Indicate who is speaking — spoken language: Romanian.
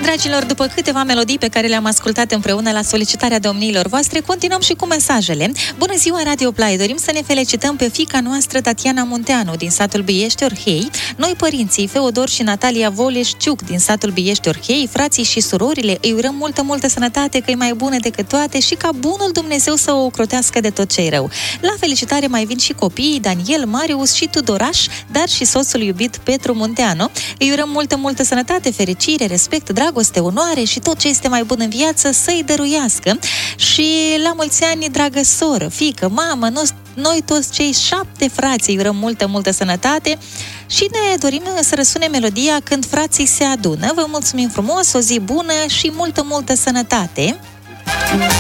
Speaker 1: Dragilor, după câteva melodii pe care le-am ascultat împreună la solicitarea domniilor voastre, continuăm și cu mesajele. Bună ziua, Radio Play! Dorim să ne felicităm pe fiica noastră, Tatiana Munteanu, din satul Biești Orhei, noi părinții, Feodor și Natalia Voleșciuc, din satul Biești Orhei, frații și surorile, îi urăm multă sănătate, că e mai bună decât toate și ca bunul Dumnezeu să o ocrotească de tot ce-i rău. La felicitare mai vin și copiii, Daniel, Marius și Tudoraș, dar și soțul iubit Petru Munteanu. Îi urăm multă sănătate, fericire, respect, dragoste, onoare și tot ce este mai bun în viață să-i dăruiască. Și la mulți ani, dragă soră, fiică, mamă, noi toți cei 7 frați îi urăm multă sănătate și ne dorim să răsune melodia Când frații se adună. Vă mulțumim frumos, o zi bună și multă sănătate!